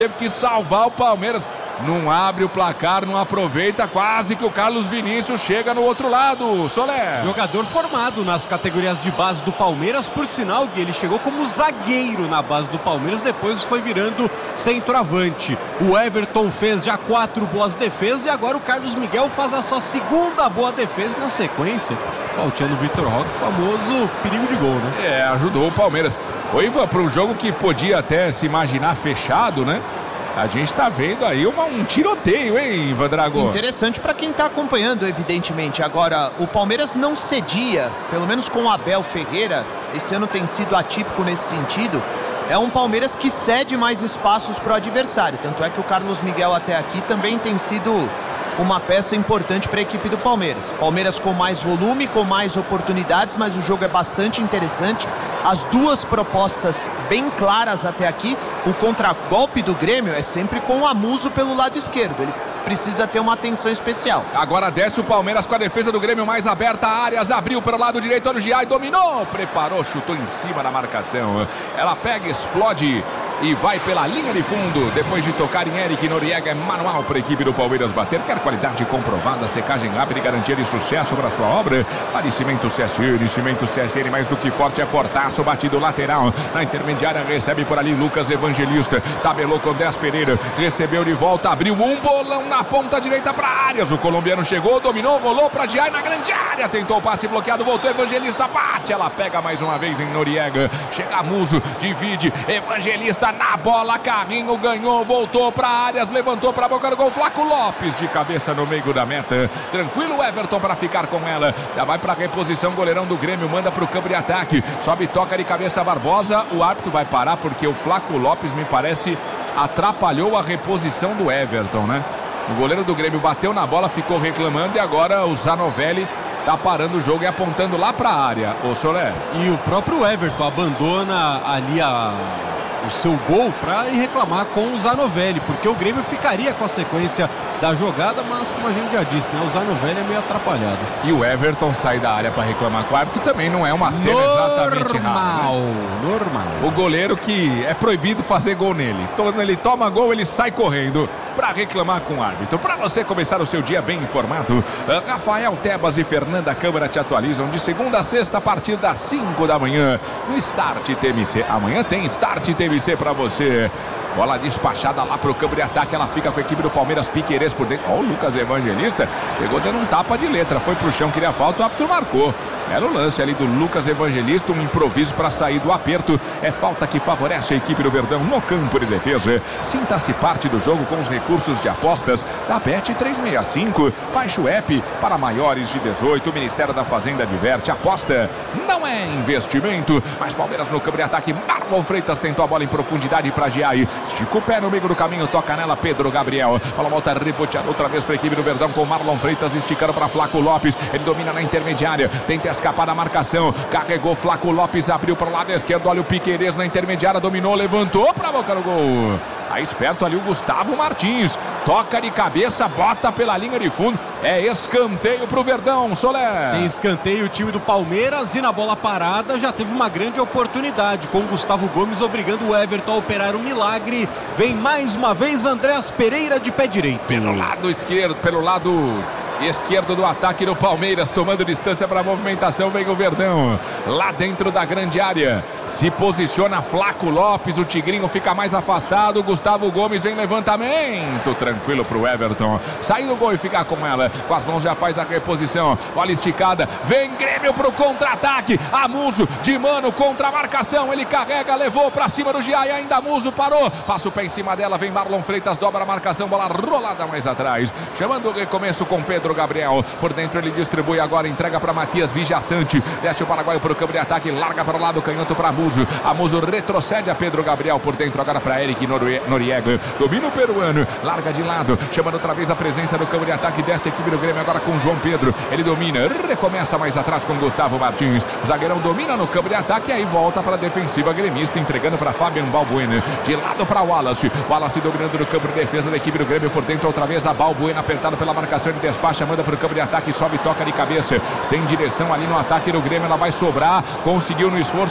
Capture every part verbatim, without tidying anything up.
teve que salvar o Palmeiras. Não abre o placar, não aproveita, quase que o Carlos Vinícius chega no outro lado. Soler. Jogador formado nas categorias de base do Palmeiras, por sinal que ele chegou como zagueiro na base do Palmeiras, depois foi virando centroavante. O Everton fez já quatro boas defesas e agora o Carlos Miguel faz a sua segunda boa defesa na sequência. Falteando o Vitor Roque, famoso perigo de gol, né? É, ajudou o Palmeiras. O Ivan, para um jogo que podia até se imaginar fechado, né? A gente tá vendo aí uma, um tiroteio, hein, Ivan Drago? Interessante para quem tá acompanhando, evidentemente. Agora, o Palmeiras não cedia, pelo menos com o Abel Ferreira, esse ano tem sido atípico nesse sentido. É um Palmeiras que cede mais espaços para o adversário. Tanto é que o Carlos Miguel até aqui também tem sido uma peça importante para a equipe do Palmeiras. Palmeiras com mais volume, com mais oportunidades, mas o jogo é bastante interessante. As duas propostas bem claras até aqui. O contragolpe do Grêmio é sempre com o Amuso pelo lado esquerdo. Ele precisa ter uma atenção especial. Agora desce o Palmeiras com a defesa do Grêmio mais aberta. Arias abriu pelo lado direito, olha o Giai, dominou, preparou, chutou em cima da marcação. Ela pega, explode e vai pela linha de fundo. Depois de tocar em Eric Noriega, é manual para a equipe do Palmeiras bater. Quer qualidade comprovada, secagem rápida e garantia de sucesso para sua obra? Fale Cimento C S N, Cimento C S N, mais do que forte, é fortaço, batido lateral. Na intermediária recebe por ali Lucas Evangelista. Tabelou com dez Pereira, recebeu de volta, abriu um bolão na ponta direita para Arias. O colombiano chegou, dominou, rolou para Giai na grande área. Tentou o passe bloqueado, voltou Evangelista, bate. Ela pega mais uma vez em Noriega. Chega Muso, divide, Evangelista na bola, Carrinho ganhou, voltou para Arias, levantou para a boca do gol, Flaco Lopes de cabeça no meio da meta. Tranquilo Everton para ficar com ela. Já vai para a reposição, goleirão do Grêmio, manda para o campo de ataque. Sobe, toca de cabeça Barbosa. O árbitro vai parar porque o Flaco Lopes, me parece, atrapalhou a reposição do Everton, né? O goleiro do Grêmio bateu na bola, ficou reclamando e agora o Zanovelli tá parando o jogo e apontando lá para a área. O Soler. E o próprio Everton abandona ali a... o seu gol para ir reclamar com o Zanovelli, porque o Grêmio ficaria com a sequência da jogada, mas como a gente já disse, né, o Zanovelli é meio atrapalhado. E o Everton sai da área para reclamar com o árbitro também não é uma cena exatamente normal, né? normal. O goleiro que é proibido fazer gol nele. Quando ele toma gol, ele sai correndo para reclamar com o árbitro. Para você começar o seu dia bem informado, Rafael Tebas e Fernanda Câmara te atualizam de segunda a sexta a partir das cinco da manhã no Start T M C. Amanhã tem Start T M C para você. Bola despachada lá pro campo de ataque. Ela fica com a equipe do Palmeiras. Piquerez por dentro. Ó, o Lucas Evangelista chegou dando um tapa de letra. Foi pro chão, queria falta, o árbitro marcou. Belo lance ali do Lucas Evangelista. Um improviso para sair do aperto. É falta que favorece a equipe do Verdão no campo de defesa. Sinta-se parte do jogo com os recursos de apostas da Bet trezentos e sessenta e cinco. Baixe o app para maiores de dezoito. O Ministério da Fazenda adverte. Aposta não é investimento. Mas Palmeiras no campo de ataque. Marlon Freitas tentou a bola em profundidade para Giai. Estica o pé no meio do caminho, toca nela Pedro Gabriel. Bola volta reboteada outra vez para a equipe do Verdão com Marlon Freitas esticando para Flaco Lopes. Ele domina na intermediária, tenta escapar da marcação. Carregou Flaco Lopes, abriu para o lado esquerdo. Olha o Piquerez na intermediária, dominou, levantou para a boca do gol. Aí esperto ali o Gustavo Martins. Toca de cabeça, bota pela linha de fundo. É escanteio pro Verdão, Soler. Tem escanteio o time do Palmeiras e na bola parada já teve uma grande oportunidade com o Gustavo Gomes obrigando o Everton a operar um milagre. Vem mais uma vez Andréas Pereira de pé direito. Pelo lado esquerdo, pelo lado esquerdo do ataque do Palmeiras, tomando distância para a movimentação, vem o Verdão lá dentro da grande área, se posiciona Flaco Lopes, o Tigrinho fica mais afastado, Gustavo Gomes vem levantamento, tranquilo pro Everton, sai do gol e fica com ela, com as mãos já faz a reposição, olha esticada, vem Grêmio pro contra-ataque, Amuso de mano contra a marcação, ele carrega, levou para cima do Giai, ainda Amuso parou, passa o pé em cima dela, vem Marlon Freitas, dobra a marcação, bola rolada mais atrás, chamando o recomeço com Pedro Gabriel, por dentro ele distribui agora, entrega para Matias Vijaçante, desce o paraguaio para o campo de ataque, larga para o lado, canhoto para Amuso, Amuso retrocede a Pedro Gabriel, por dentro agora para Eric Noriega, domina o peruano, larga de lado, chamando outra vez a presença do campo de ataque, desce a equipe do Grêmio agora com João Pedro, ele domina, recomeça mais atrás com Gustavo Martins, o zagueirão domina no campo de ataque, aí volta para a defensiva gremista, entregando para Fabian Balbuena, de lado para Wallace, Wallace dominando no campo de defesa da equipe do Grêmio, por dentro outra vez a Balbuena, apertado pela marcação de despacho, manda para o campo de ataque, sobe, toca de cabeça, sem direção ali no ataque do Grêmio, ela vai sobrar, conseguiu no esforço Pavon,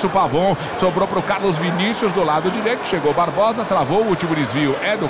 Sobrou para o Carlos Vinícius do lado direito. Chegou Barbosa, travou. O último desvio é do